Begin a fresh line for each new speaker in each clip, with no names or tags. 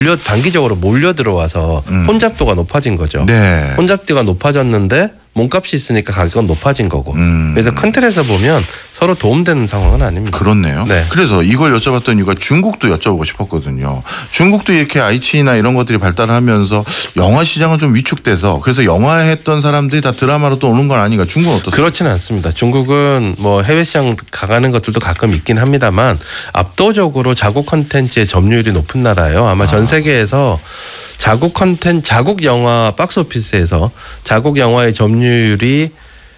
단기적으로 몰려 들어와서 혼잡도가 높아진 거죠.
네.
혼잡도가 높아졌는데 몸값이 있으니까 가격은 높아진 거고. 그래서 큰 틀에서 보면 서로 도움되는 상황은 아닙니다.
그렇네요.
네.
그래서 이걸 여쭤봤던 이유가 중국도 여쭤보고 싶었거든요. 중국도 이렇게 아이치나 이런 것들이 발달하면서 영화 시장은 좀 위축돼서 그래서 영화에 했던 사람들이 다 드라마로 또 오는 건 아닌가. 중국은 어떻습니까?
그렇지는 않습니다. 중국은 뭐 해외 시장 가가는 것들도 가끔 있긴 합니다만 압도적으로 자국 콘텐츠의 점유율이 높은 나라예요. 아마 전 세계에서 자국 콘텐츠, 자국 영화 박스 오피스에서 자국 영화의 점유율이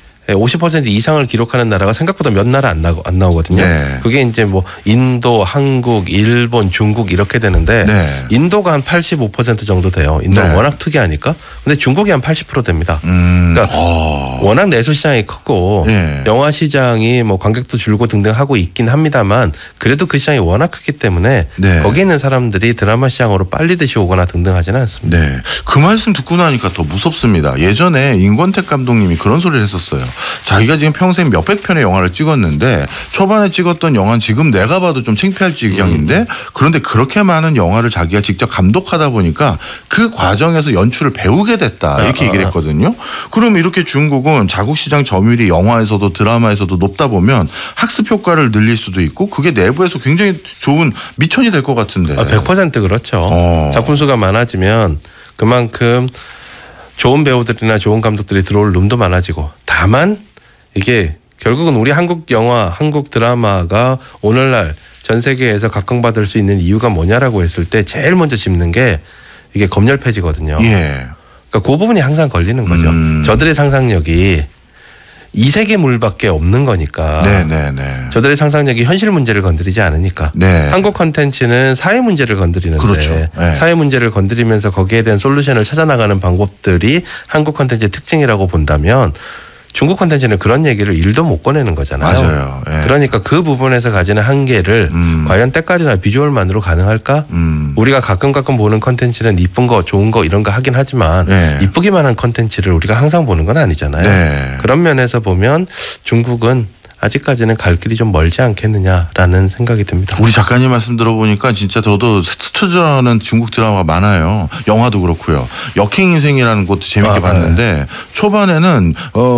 50% 이상을 기록하는 나라가 생각보다 몇 나라 안 나오거든요.
네.
그게 이제 뭐 인도, 한국, 일본, 중국 이렇게 되는데
네.
인도가 한 85% 정도 돼요. 인도는
네.
워낙 특이하니까. 근데 중국이 한 80% 됩니다. 그러니까 워낙 내수 시장이 컸고
네.
영화 시장이 뭐 관객도 줄고 등등 하고 있긴 합니다만 그래도 그 시장이 워낙 크기 때문에
네.
거기에 있는 사람들이 드라마 시장으로 빨리 듯이 오거나 등등 하지는 않습니다.
네. 그 말씀 듣고 나니까 더 무섭습니다. 예전에 임권택 감독님이 그런 소리를 했었어요. 자기가 지금 평생 몇백 편의 영화를 찍었는데 초반에 찍었던 영화는 지금 내가 봐도 좀 창피할 지경인데 그런데 그렇게 많은 영화를 자기가 직접 감독하다 보니까 그 과정에서 연출을 배우게 됐다 이렇게 얘기를 했거든요. 그럼 이렇게 중국은 자국 시장 점유율이 영화에서도 드라마에서도 높다 보면 학습 효과를 늘릴 수도 있고 그게 내부에서 굉장히 좋은 미천이 될 것 같은데.
100% 그렇죠. 작품 수가 많아지면 그만큼 좋은 배우들이나 좋은 감독들이 들어올 룸도 많아지고 다만 이게 결국은 우리 한국 영화, 한국 드라마가 오늘날 전 세계에서 각광받을 수 있는 이유가 뭐냐라고 했을 때 제일 먼저 짚는 게 이게 검열 폐지거든요.
예.
그러니까 그 부분이 항상 걸리는 거죠. 저들의 상상력이 이 세계물밖에 없는 거니까.
네네네.
저들의 상상력이 현실 문제를 건드리지 않으니까.
네.
한국 컨텐츠는 사회 문제를 건드리는데
그렇죠. 네.
사회 문제를 건드리면서 거기에 대한 솔루션을 찾아나가는 방법들이 한국 컨텐츠의 특징이라고 본다면 중국 컨텐츠는 그런 얘기를 일도 못 꺼내는 거잖아요.
맞아요. 예.
그러니까 그 부분에서 가지는 한계를 과연 때깔이나 비주얼만으로 가능할까? 우리가 가끔 보는 컨텐츠는 이쁜 거 좋은 거 이런 거 하긴 하지만
네.
이쁘기만 한 컨텐츠를 우리가 항상 보는 건 아니잖아요.
네.
그런 면에서 보면 중국은 아직까지는 갈 길이 좀 멀지 않겠느냐라는 생각이 듭니다.
우리 작가님 말씀 들어보니까 진짜 저도 스쳐가는 중국 드라마가 많아요. 영화도 그렇고요. 역행인생이라는 것도 재밌게 봤는데 초반에는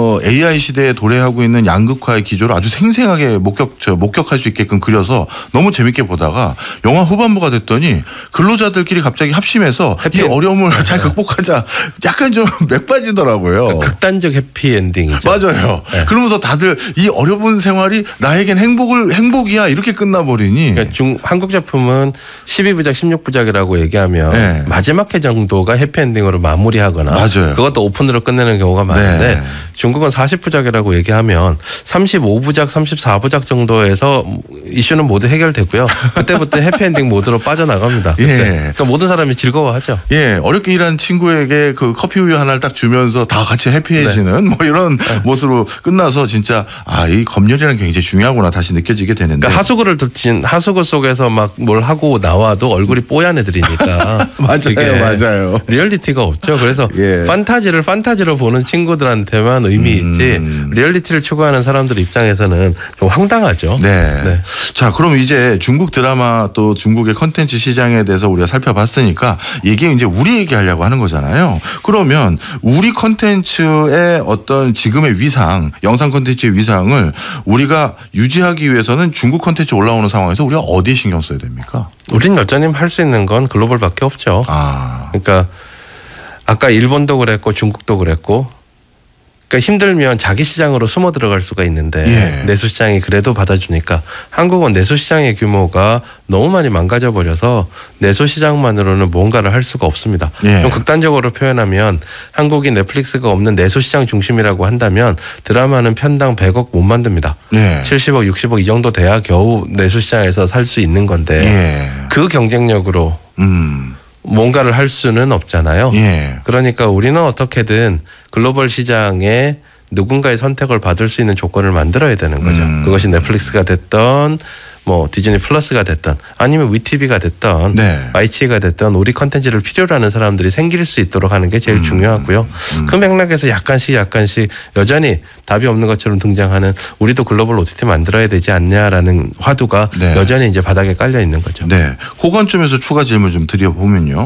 AI 시대에 도래하고 있는 양극화의 기조를 아주 생생하게 목격할 수 있게끔 그려서 너무 재밌게 보다가 영화 후반부가 됐더니 근로자들끼리 갑자기 합심해서 이 어려움을 잘 극복하자 약간 좀 맥 빠지더라고요.
그러니까 극단적 해피엔딩이죠.
맞아요.
네.
그러면서 다들 이 어려운 생활이 나에겐 행복이야 이렇게 끝나버리니.
그러니까 한국 작품은 12부작, 16부작이라고 얘기하면
네.
마지막 회 정도가 해피엔딩으로 마무리하거나
맞아요.
그것도 오픈으로 끝내는 경우가 많은데
네.
중국은 40부작이라고 얘기하면 35부작, 34부작 정도에서 이슈는 모두 해결되고요. 그때부터 해피엔딩 모드로 빠져나갑니다.
예.
그러니까 모든 사람이 즐거워하죠.
예, 어렵게 일한 친구에게 그 커피 우유 하나를 딱 주면서 다 같이 해피해지는 뭐 이런 모습으로 끝나서 진짜 이 검열이라는 게 굉장히 중요하구나 다시 느껴지게 되는데.
그러니까 하수구를 덮친 하수구 속에서 막 뭘 하고 나와도 얼굴이 뽀얀 애들이니까.
맞아요.
리얼리티가 없죠. 그래서
예.
판타지로 보는 친구들한테만 의미 있지 리얼리티를 추구하는 사람들 입장에서는 좀 황당하죠.
네.
네.
자, 그럼 이제 중국 드라마 또 중국의 컨텐츠 시장에 대해서 우리가 살펴봤으니까 이게 이제 우리 얘기하려고 하는 거잖아요. 그러면 우리 컨텐츠의 어떤 지금의 위상, 영상 컨텐츠의 위상을 우리가 유지하기 위해서는 중국 컨텐츠 올라오는 상황에서 우리가 어디에 신경 써야 됩니까?
우린 여전히 할 수 있는 건 글로벌밖에 없죠. 그러니까 아까 일본도 그랬고 중국도 그랬고 그러니까 힘들면 자기 시장으로 숨어 들어갈 수가 있는데 내수 시장이 그래도 받아주니까 한국은 내수 시장의 규모가 너무 많이 망가져 버려서 내수 시장만으로는 뭔가를 할 수가 없습니다. 좀 극단적으로 표현하면 한국이 넷플릭스가 없는 내수 시장 중심이라고 한다면 드라마는 편당 100억 못 만듭니다. 70억, 60억 이 정도 돼야 겨우 내수 시장에서 살 수 있는 건데 그 경쟁력으로 뭔가를 할 수는 없잖아요. 그러니까 우리는 어떻게든 글로벌 시장에 누군가의 선택을 받을 수 있는 조건을 만들어야 되는 거죠. 그것이 넷플릭스가 됐던 뭐 디즈니 플러스가 됐던 아니면 위티비가 됐던
네.
YTV가 됐던 우리 컨텐츠를 필요로 하는 사람들이 생길 수 있도록 하는 게 제일 중요하고요. 그 맥락에서 약간씩 여전히 답이 없는 것처럼 등장하는 우리도 글로벌 OTT 만들어야 되지 않냐라는 화두가
네.
여전히 이제 바닥에 깔려 있는 거죠.
네. 그 관점에서 추가 질문 좀 드려보면요.